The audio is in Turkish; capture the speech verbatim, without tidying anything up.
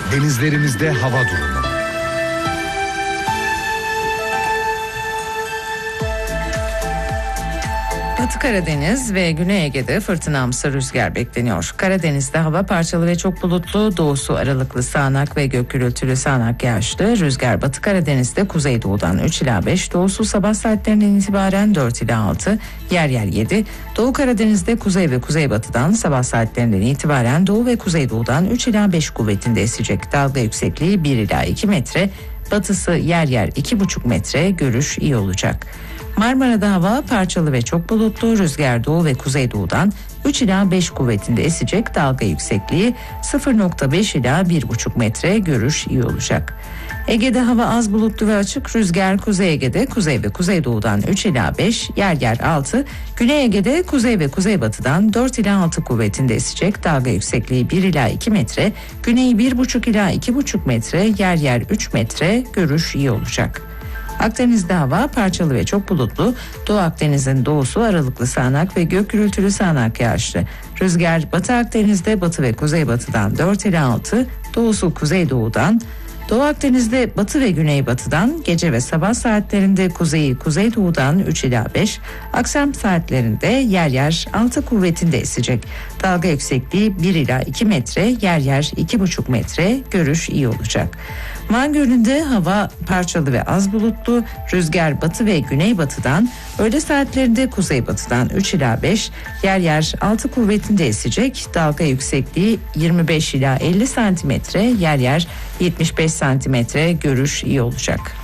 Denizlerimizde hava durumu. Batı Karadeniz ve Güney Ege'de fırtınamsı rüzgar bekleniyor. Karadeniz'de hava parçalı ve çok bulutlu, doğusu aralıklı sağanak ve gök gürültülü sağanak yağışlı. Rüzgar Batı Karadeniz'de kuzeydoğudan üç ila beş, doğusu sabah saatlerinden itibaren dört ila altı, yer yer yedi. Doğu Karadeniz'de kuzey ve kuzeybatıdan sabah saatlerinden itibaren doğu ve kuzeydoğudan üç ila beş kuvvetinde esecek. Dalga yüksekliği bir ila iki metre, batısı yer yer iki buçuk metre, görüş iyi olacak. Marmara'da hava parçalı ve çok bulutlu, rüzgar doğu ve kuzeydoğudan üç ila beş kuvvetinde esecek, dalga yüksekliği sıfır nokta beş ila bir buçuk metre, görüş iyi olacak. Ege'de hava az bulutlu ve açık, rüzgar Kuzey Ege'de kuzey ve kuzeydoğudan üç ila beş, yer yer altı, Güney Ege'de kuzey ve kuzeybatıdan dört ila altı kuvvetinde esecek, dalga yüksekliği bir ila iki metre, güney bir buçuk ila iki buçuk metre, yer yer üç metre, görüş iyi olacak. Akdeniz'de hava parçalı ve çok bulutlu, Doğu Akdeniz'in doğusu aralıklı sağanak ve gök gürültülü sağanak yağışlı. Rüzgar Batı Akdeniz'de batı ve kuzeybatıdan dört ila altı, doğusu kuzeydoğudan, Doğu Akdeniz'de batı ve güneybatıdan, gece ve sabah saatlerinde kuzeyi kuzeydoğudan üç ila beş, akşam saatlerinde yer yer altı kuvvetinde esecek. Dalga yüksekliği bir ila iki metre, yer yer iki buçuk metre, görüş iyi olacak. Van Gölü'nde hava parçalı ve az bulutlu, rüzgar batı ve güneybatıdan, öğle saatlerinde kuzeybatıdan üç ila beş, yer yer altı kuvvetinde esecek. Dalga yüksekliği yirmi beş ila elli santimetre, yer yer yetmiş beş santimetre, görüş iyi olacak.